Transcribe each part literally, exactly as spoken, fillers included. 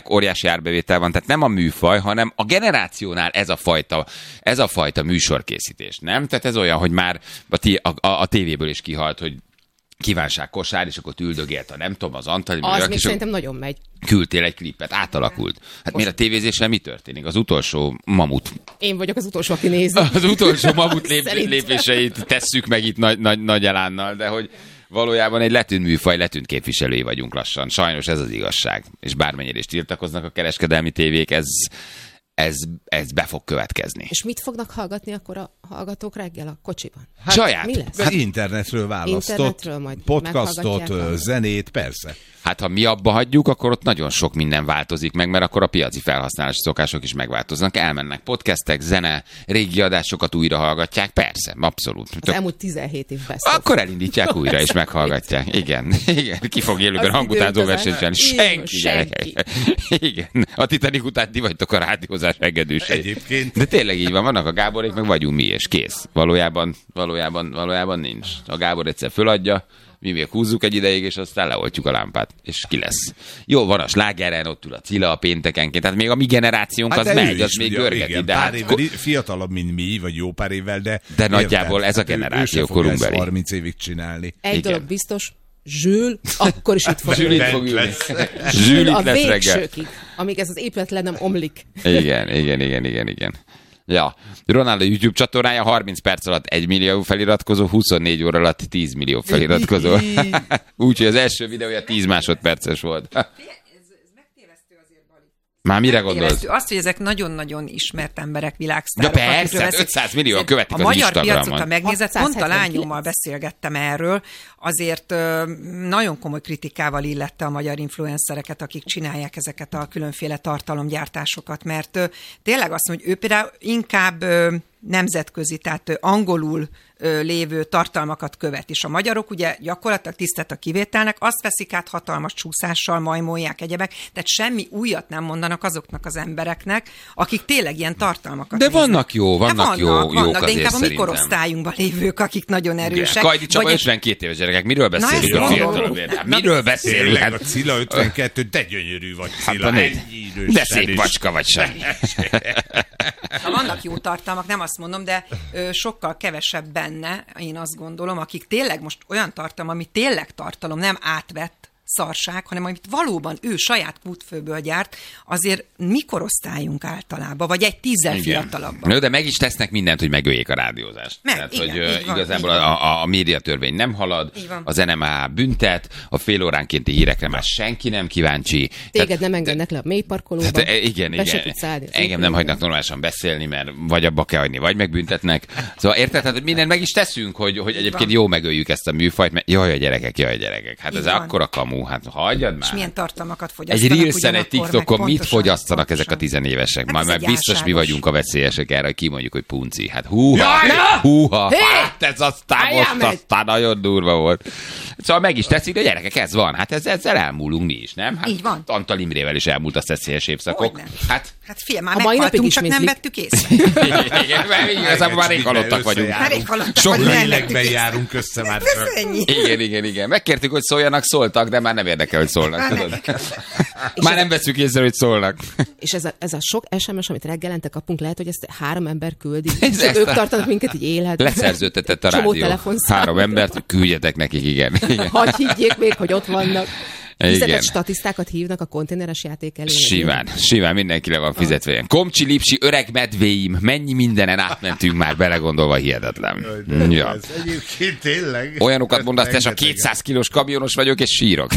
néznek, óriási árbevétel van, tehát nem a műfaj, hanem a generációnál ez a fajta, ez a fajta műsorkészítés, nem? Tehát ez olyan, hogy már a, a, a, a tévéből is kihalt, hogy kívánság kosár, és akkor üldögélt a nem tudom, az Antali. Az még szerintem nagyon megy. Küldtél egy klipet, átalakult. Hát miért a tévézéssel mi történik? Az utolsó mamut. Én vagyok az utolsó, aki nézi. Az utolsó mamut lép, lépéseit tesszük meg itt nagy, nagy, nagy elánnal, de hogy valójában egy letűnt műfaj, letűnt képviselői vagyunk lassan. Sajnos ez az igazság. És bármennyire is tiltakoznak a kereskedelmi tévék, ez... Ez, ez be fog következni. És mit fognak hallgatni akkor a hallgatók reggel a kocsiban? Hát, Saját. Mi lesz? Hát, internetről választott, internetről majd podcastot, zenét, persze. Hát ha mi abba hagyjuk, akkor ott nagyon sok minden változik meg, mert akkor a piaci felhasználási szokások is megváltoznak. Elmennek podcastek, zene, régi adásokat újra hallgatják, persze, abszolút. Az Tök... elmúlt tizenhét év best. Akkor elindítják újra és meghallgatják. Igen, igen. Ki fog élőben hangutánzó versenyt csinálni? Senki, gyerekek. Igen. A Titanic után ti vagytok a rádiózás engedősei. Egyébként. De tényleg így van, vannak a Gáborék, meg vagyunk mi, és kész. Valójában, valójában, valójában nincs. A Gábor egyszer föladja, mi még húzzuk egy ideig, és aztán leoltjuk a lámpát, és ki lesz. Jó, van a slágeren, ott ül a Cilla a péntekenként, tehát még a mi generációnk hát az megy, az még görgeti. Igen, de pár hát, évvel, fiatalabb, mint mi, vagy jó pár évvel, de... De nagyjából ez a generáció korunkbeli. harminc évig csinálni. Egy igen. dolog biztos, Zsül, akkor is itt fog Zsül itt fog ülni. Zsül itt a lesz reggel. végsőkig, amíg ez az épület le nem omlik. Igen, igen, igen, igen, igen. Ja, Ronaldo YouTube csatornája harminc perc alatt egy millió feliratkozó, huszonnégy óra alatt tíz millió feliratkozó. Úgyhogy az első videója tíz másodperces volt. Már mire gondolsz? Azt, hogy ezek nagyon-nagyon ismert emberek, világsztárok. Ja persze, ötszáz millió követik az Instagramon. A magyar piacot, ha megnézed, pont a lányommal beszélgettem erről, azért nagyon komoly kritikával illette a magyar influencereket, akik csinálják ezeket a különféle tartalomgyártásokat, mert tényleg azt mondja, hogy ő például inkább nemzetközi, tehát angolul lévő tartalmakat követ. És a magyarok ugye gyakorlatilag tisztelt a kivételnek, azt veszik át hatalmas csúszással, majmolják egyebek, tehát semmi újat nem mondanak azoknak az embereknek, akik tényleg ilyen tartalmakat De néznek. vannak jó, vannak, vannak jó, vannak, jók de inkább azért a mikorosztályunkban lévők, akik nagyon erősek. Kajdi Csaba ötvenkét éves gyerekek, miről beszélünk a fiatalabbért? Miről beszélünk? A Cilla ötvenkettő, de gyönyörű vagy, Cilla. De szép macska vagy sem. Vannak jó tartalmak, nem azt mondom, de ö, sokkal kevesebb benne, én azt gondolom, akik tényleg most olyan tartalom, ami tényleg tartalom, nem átvett szarság, hanem amit valóban ő saját kútfőből gyárt, azért mikorosztályunk általában, vagy egy tízzel fiatalabban. No, de meg is tesznek mindent, hogy megöljék a rádiózást. Meg, Tehát, igen, hogy így van, igazából így a, a, a médiatörvény nem halad, az en em á büntet, a fél óránkénti hírekre már senki nem kíváncsi. Téged tehát, nem engednek le a mélyparkolóba. Tehát, igen, igen. Engem nem hagynak normálisan beszélni, mert vagy abba kell hagyni, vagy megbüntetnek. Szóval érted, hát, hogy mindent meg is teszünk, hogy, hogy egyébként jó megöljük ezt a műfajt, mert jaj, a gyerekek, jaj, a gyerekek. Hát így ez van. Akkora kamu. Hát hagyjad már. És milyen tartalmakat fogyasztanak. Egy Reelsen, egy TikTokon mit fogyasztanak pontosan. Ezek a tizenévesek? Hát már, már biztos álságos. Mi vagyunk a veszélyesek erre, hogy kimondjuk, hogy punci. Hát húha, húha, hát ez aztán most aztán nagyon durva volt. Szóval meg is teszik, de gyerekek, ez van. Hát ez, ezzel elmúlunk mi is, nem? Hát így van. Antal Imrével is elmúlt a veszélyes évszakok. Hát, hát figyelj, már meghaltunk, csak nem vettük észre. Igazából már rég halottak vagyunk. Sok lélekben járunk össze már. Igen, igen, igen. Megkértük, hogy szóljanak, szóltak, de már nem érdekel, hogy szólnak. Tudod? Már nem veszük észre, hogy szólnak. És ez a, ez a sok es em es, amit reggelente kapunk, lehet, hogy ezt három ember küldi. És ők tartanak minket így életben. Leszerződtetett a rádió. Három embert, küldjetek nekik, igen. igen. Hadd higgyék még, hogy ott vannak. Fizetett statisztákat hívnak a konténeres játék elé. Simán, simán mindenki le van fizetve. Ilyen. Komcsi, lipsi, öreg medvéim, mennyi mindenen átmentünk már belegondolva, hihetetlen. Ja. Egyébként tényleg. Olyanokat mondasz, te, a kétszáz kilós kamionos vagyok, és sírok.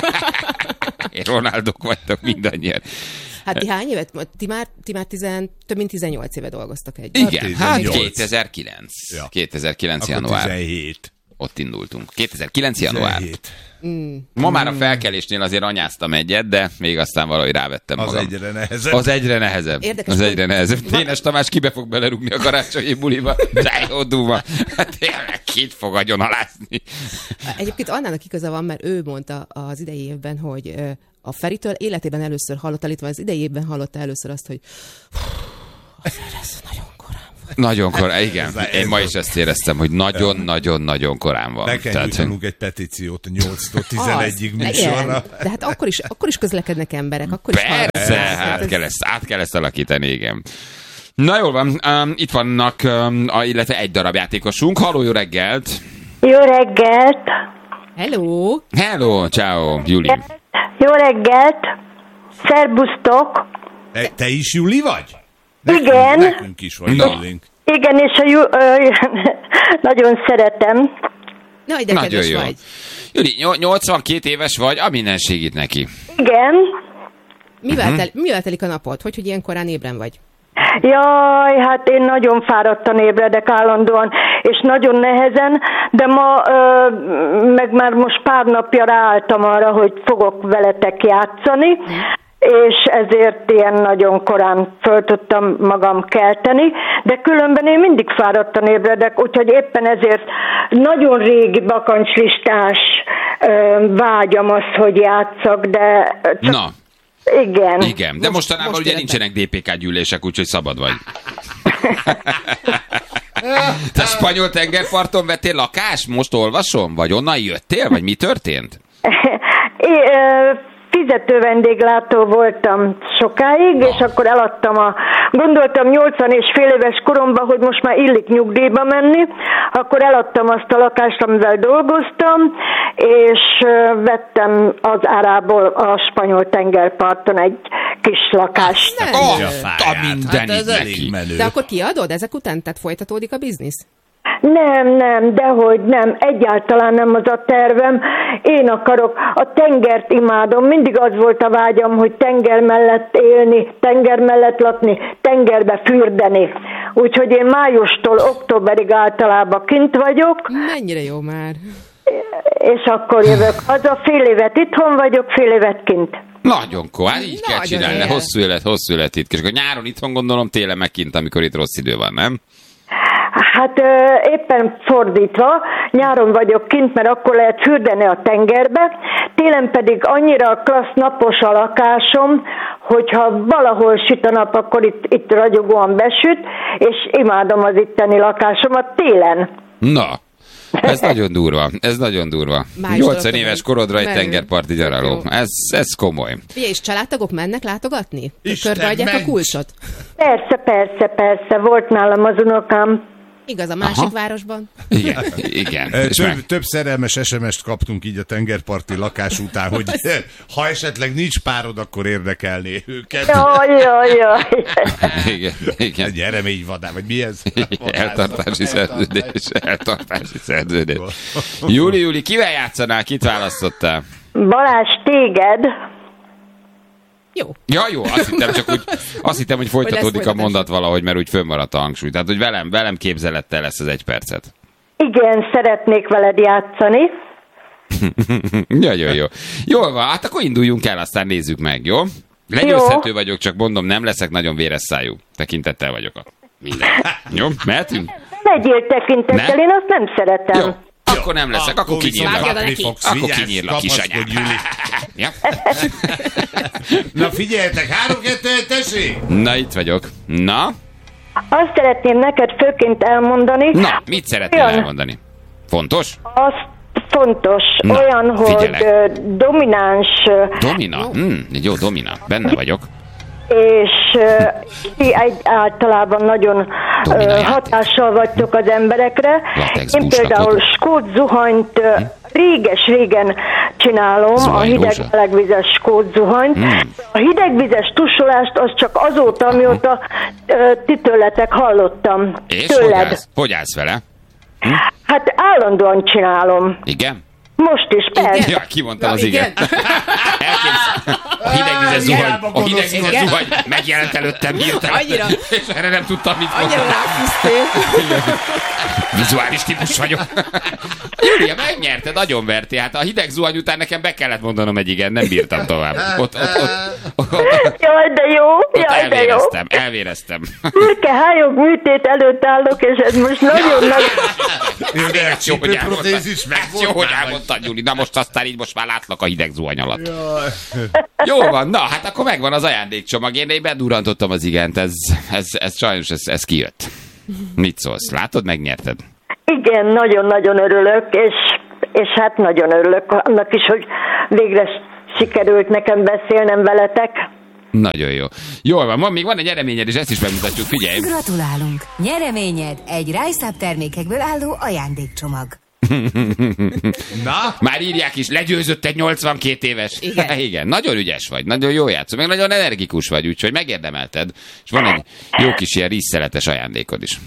Én Ronaldok vagytok mindannyian. Hát ti hány évet? Ti már, ti már tizen, több mint tizennyolc éve dolgoztak egy. Igen, hát kétezer-kilenc. Ja. kétezer-kilenc akkor január. tizenhét. Ott indultunk. kétezer-kilenc január. Mm. Ma már a felkelésnél azért anyáztam egyet, de még aztán valahogy rávettem az magam. Az egyre nehezebb. Az egyre nehezebb. Érdekes, az egyre nehezebb. Dénes Tamás kibe fog belerúgni a karácsonyi buliba. De jó duma. Hát tényleg kit fog agyon alászni. Egyébként Annának igaza van, mert ő mondta az idei évben, hogy a Feritől életében először hallotta, illetve az idei évben hallotta először azt, hogy azért ez nagyon korán van. Nagyon korán, igen. Én ma is ezt éreztem, hogy nagyon-nagyon-nagyon korán van. Be kell nyújtanunk egy petíciót nyolctól tizenegyig műsorra. De hát akkor is, akkor is közlekednek emberek. Akkor is persze, hát kell ezt, át kell ezt alakítani, igen. Na jól van, um, itt vannak, um, a, illetve egy darab játékosunk. Halló, jó reggelt! Jó reggelt! Hello! Hello, ciao, Juli! Jó reggelt! Szerbusztok! Te, te is Juli vagy? Nekünk, igen. Nekünk is vagy, no. Julink. Igen, és a Ju- ö, nagyon szeretem. Na, de nagyon jó. Vagy. Juli, nyolcvankét éves vagy, a minden segít neki. Igen. Mivel, uh-huh. tel- mivel telik a napod? Hogy, hogy ilyen korán ébren vagy? Jaj, hát én nagyon fáradtan ébredek állandóan, és nagyon nehezen, de ma, ö, meg már most pár napja ráálltam arra, hogy fogok veletek játszani, uh-huh. és ezért ilyen nagyon korán föl tudtam magam kelteni, de különben én mindig fáradtan ébredek, úgyhogy éppen ezért nagyon régi bakancslistás ö, vágyam az, hogy játszak, de... Csak... Na. Igen. Igen, de mostanában most ugye nincsenek dé pé ká gyűlések, úgyhogy szabad vagy. Te spanyol tengerparton vettél lakást? Most olvasom? Vagy onnan jöttél? Vagy mi történt? É, fizető vendéglátó voltam sokáig, no. és akkor eladtam a... Gondoltam nyolcvan és fél éves koromban, hogy most már illik nyugdíjba menni, akkor eladtam azt a lakást, amivel dolgoztam, és vettem az árából a spanyol tengerparton egy kis lakást. Nem. Oh, a mindenit hát neki. Menő. De akkor kiadod ezek után? Tehát folytatódik a biznisz? Nem, nem, dehogy nem, egyáltalán nem az a tervem. Én akarok, a tengert imádom, mindig az volt a vágyam, hogy tenger mellett élni, tenger mellett lakni, tengerbe fürdeni. Úgyhogy én májustól októberig általában kint vagyok. Mennyire jó már. És akkor jövök haza, fél évet itthon vagyok, fél évet kint. Nagyon komoly, hát így kell Nagyon csinálni, él. hosszú élet, hosszú élet itt. És akkor nyáron itthon gondolom, télen meg kint, amikor itt rossz idő van, nem? Hát ö, éppen fordítva, nyáron vagyok kint, mert akkor lehet fürdeni a tengerbe, télen pedig annyira klassz napos a lakásom, hogyha valahol süt a nap, akkor itt, itt ragyogóan besüt, és imádom az itteni lakásomat télen. Na, ez nagyon durva, ez nagyon durva. nyolcvan éves korodra egy tengerparti gyaraló. Ez, ez komoly. Ugye, és családtagok mennek látogatni? Isten Körbe adják ments. a kulcsot? Persze, persze, persze, volt nálam az unokám. Igaz, a másik Aha. városban? Igen, igen. Ö, És Több, meg- több szerelmes es em est kaptunk így a tengerparti lakás után, hogy ha esetleg nincs párod, akkor érdekelné őket. Jaj, jaj, jaj. Igen, igen. Egy reményvadár, vagy mi ez? Eltartási szerződés, eltartási szerződés. Júli, Júli, kivel játszanál, kit választottál? Balázs, téged? Jó. Ja, jó, azt hittem, csak úgy, azt hittem, hogy folytatódik a folytatás. mondat valahogy, mert úgy fönnmaradt a hangsúly. Tehát, hogy velem, velem képzelettel lesz az egy percet. Igen, szeretnék veled játszani. Nagyon jó. Jól van, hát akkor induljunk el, aztán nézzük meg, jó? Legyőzhető vagyok, csak mondom, nem leszek nagyon véres szájú. Tekintettel vagyok a minden. Jó, mehetünk? Legyél tekintettel, Ne? én azt nem szeretem. Jó. Akkor nem leszek, akkor kinyírlak. Vágjad neki. Akkor kinyírlak, kisanyám. Ja. Na figyeljetek, három kettő egy, tessék! Na, itt vagyok. Na? Azt szeretném neked főként elmondani. Na, mit szeretnél Olyan. elmondani? Fontos? Azt fontos, Na, olyan, figyelek. hogy ö, domináns, ö, Domina? Hmm, egy jó domina. Benne vagyok. és ö, ti egy általában nagyon ö, Dominajáték. hatással vagytok az emberekre. Latex Én például búslakodó. skót zuhanyt ö, réges-régen csinálom, a Zuhanybúsa. hideg melegvizes skót zuhanyt. Hmm. A hidegvizes tusolást az csak azóta, amióta ö, ti tőletek hallottam. És hogy Tőled. állsz? Hogy állsz vele? Hát állandóan csinálom. Igen? Most is, persze. Ja, kimondtam Ja, az igen. igen. Elképzel. A hidegvizes Igen. zuhany, a hidegvizes Igen. zuhany megjelent előttem hirtelen. Annyira. És erre nem tudtam, mit Annyira mondani. ráfűztél. Vizuális típus vagyok. Júlia, megnyerted, nagyon vertél. Hát a hideg zuhany után nekem be kellett mondanom egy igen, nem bírtam tovább. Ott, ott, ott, ott, Jaj, de jó, ott jaj, de jó. elvéreztem, elvéreztem. Fürkehályog műtét előtt állok, és ez most nagyon-nagyon... Hát jó, hogy elmondtad. Protézis meg Hát jó, hogy elmondtad, Júli. Na most aztán így most már látlak a hideg zuhany alatt. Jó van, na, hát akkor megvan az ajándékcsomag. Én én bedurrantottam az igent, ez, ez, ez sajnos ez, ez kijött. Mit szólsz? Látod, megnyerted? Igen, nagyon-nagyon örülök, és, és hát nagyon örülök annak is, hogy végre sikerült nekem beszélnem veletek. Nagyon jó. Jól van, van, még van egy nyereményed, és ezt is megmutatjuk, figyelj. Gratulálunk! Nyereményed egy Rise Up termékekből álló ajándékcsomag. Na? Már írják is, legyőzött egy nyolcvankét éves. Igen. Igen, nagyon ügyes vagy, nagyon jó játszol, meg nagyon energikus vagy, úgyhogy megérdemelted. És van egy jó kis ilyen rízszeletes ajándékod is.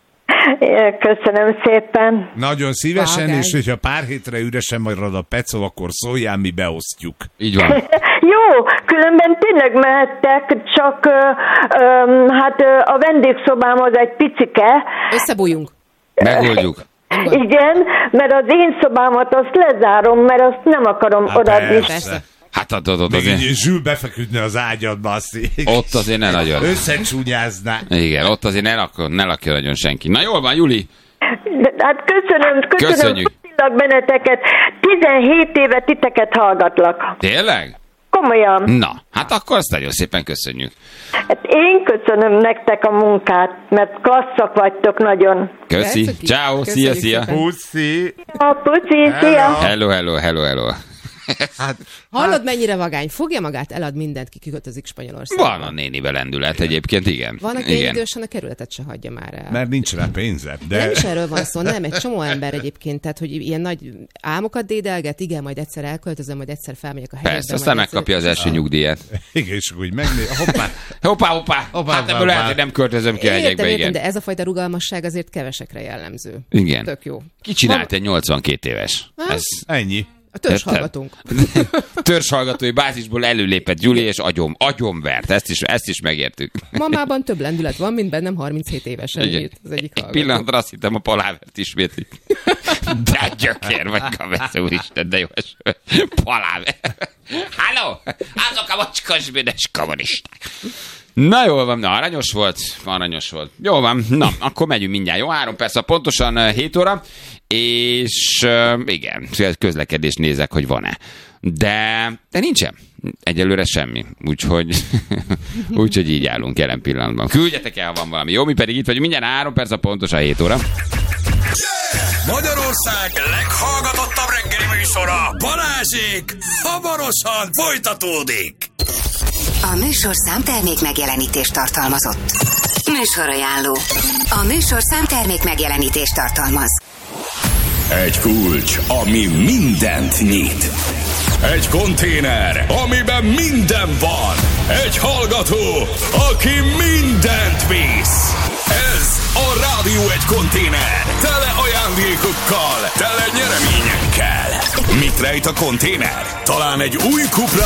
Köszönöm szépen. Nagyon szívesen, Vágány. és hogyha pár hétre üresen marad a pecó, akkor szóljál, mi beosztjuk. Így van. Jó, különben tényleg mehettek, csak ö, ö, hát ö, a vendégszobám az egy picike. Összebújjunk. Megoldjuk. Igen, mert az én szobámat azt lezárom, mert azt nem akarom Hát odaadni. Persze. Hát adod, adod. Még így Zsül befeküdne az ágyadba, azt Ott azért ne nagyon. összecsúnyázná. Igen, ott azért ne, lakjon, ne lakjon nagyon senki. Na jól van, Juli. De, hát köszönöm, köszönöm Köszönjük. köszönöm benneteket. tizenhét éve titeket hallgatlak. Tényleg? Komolyan. Na, hát akkor azt nagyon szépen köszönjük. Hát én köszönöm nektek a munkát, mert klasszak vagytok nagyon. Köszi. Persze, Ciao, szia, köszönjük szia. szépen. Puszi. A puci, szia! Hello, hello, hello, hello. Hát, Hallod, mennyire vagány? Fogja magát, elad mindent, ki kikötözik Spanyolországba. Van a nénivel lendület egyébként, igen. Van, aki Igen. idősen a kerületet se hagyja már el. mert nincs rá pénze. De De nem is erről van szó, nem, egy csomó ember egyébként, tehát hogy ilyen nagy álmokat dédelget, igen, majd egyszer elköltözöm, majd egyszer felmegyek a helyekbe. Persze, aztán majd megkapja az első nyugdíjat. igen, és úgy megné... Hoppá. Hoppá, hoppá, Hoppá, hát hoppá, ebből lehet, hoppá. hogy nem költözöm ki a Értem, hegyekbe, értem, igen. de ez a fajta rugalmasság azért kevesekre jellemző. Igen. Tök jó. Ki csinált egy nyolcvankét éves? Hát? Ez Ennyi. A törzs Érted? hallgatunk. törzshallgatói bázisból előlépett Gyuli, és agyom, agyomvert. Ezt is, ezt is megértük. Mamában több lendület van, mint bennem harminchét évesen. Igen. Itt az egyik Egy hallgató. pillanatra azt hittem, a palávert ismétlik. De gyökér vagy, Kavesz úristen, de jó eső. Paláver. Halló! Azok a mocskos bűnös kommunisták. Na jól van, na aranyos volt, aranyos volt. Jó van, na, akkor megyünk mindjárt. Jó, három perc, pontosan hét óra, és uh, igen, közlekedést nézek, hogy van-e. De, de nincsen. Egyelőre semmi. Úgyhogy, úgyhogy így állunk jelen pillanatban. Küldjetek el, ha van valami. Jó, mi pedig itt vagyunk mindjárt három perc, pontosan hét óra. Magyarország leghallgatottabb reggeli műsora, Balázsék, hamarosan folytatódik. A műsorszám termék megjelenítést tartalmazott. Műsorajánló. A műsorszám termék megjelenítést tartalmaz. Egy kulcs, ami mindent nyit. Egy konténer, amiben minden van. Egy hallgató, aki mindent visz. Ez a Rádió egy konténer. Tele ajándékokkal, tele nyereményekkel. Mit rejt a konténer? Talán egy új Cupra